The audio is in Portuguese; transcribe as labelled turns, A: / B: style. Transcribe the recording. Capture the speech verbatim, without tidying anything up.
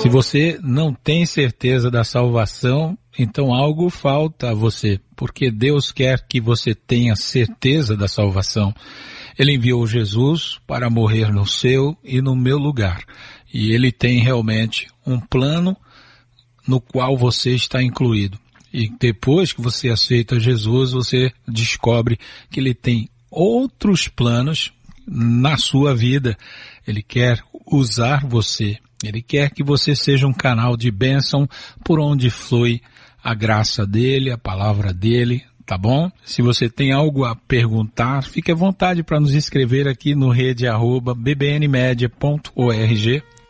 A: Se você não tem certeza da salvação, então algo falta a você, porque Deus quer que você tenha certeza da salvação. Ele enviou Jesus para morrer no seu e no meu lugar. E Ele tem realmente um plano no qual você está incluído. E depois que você aceita Jesus, você descobre que Ele tem outros planos na sua vida. Ele quer usar você. Ele quer que você seja um canal de bênção por onde flui a graça dele, a palavra dele, tá bom? Se você tem algo a perguntar, fique à vontade para nos escrever aqui no rede arroba b b n media ponto org.